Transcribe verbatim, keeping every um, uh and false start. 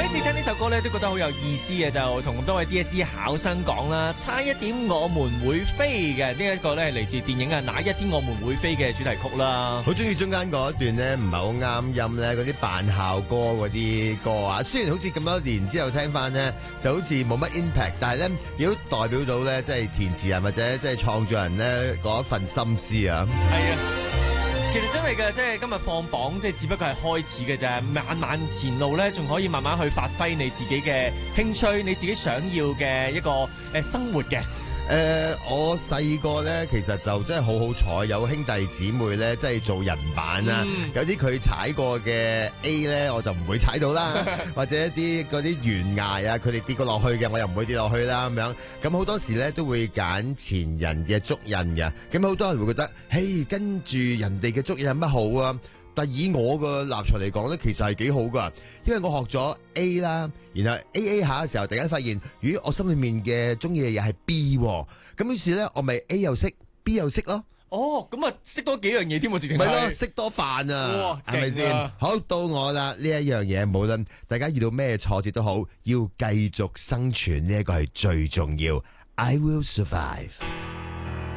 每次聽呢首歌咧，都覺得好有意思嘅，就同咁多位 D S E 考生講啦，差一點我們會飛嘅呢一個咧，嚟自電影啊《那一天我們會飛》嘅主題曲啦。 好中意中間嗰一段咧，唔係好啱音咧，嗰啲扮校歌嗰啲歌啊，雖然好似咁多年之後聽翻咧，就好似冇乜 impact，但係咧，亦都代表到咧，即係填詞人或者即係創作人咧嗰一份心思啊。 係啊。其實真係嘅，即係今日放榜，即係只不過係開始嘅啫。漫漫前路咧，仲可以慢慢去發揮你自己嘅興趣，你自己想要嘅一個誒生活嘅。 誒、呃，我細個咧，其實就真係好好彩，有兄弟姊妹咧，即係做人版啦。嗯、有啲佢踩過嘅 A 咧，我就唔會踩到啦。或者一啲嗰啲懸崖啊，佢哋跌過落去嘅，我又唔會跌落去啦。咁樣咁好多時咧，都會揀前人嘅足印嘅。咁好多人會覺得，嘿，跟住人哋嘅足印有乜好啊？但以我個立場嚟講咧，其實係幾好噶，因為我學咗 A 啦，然後 A A 下嘅時候，突然間發現，咦，我心裏面嘅中意嘅嘢係 B，咁於是咧，我咪 A 又識 B 又識咯。 哦，咁啊，識多幾樣嘢添喎，直情咪咯，識多飯啊，係咪先？好，到我啦，呢一樣嘢，無論大家遇到咩挫折都好，要繼續生存，呢一個係最重要。I will survive。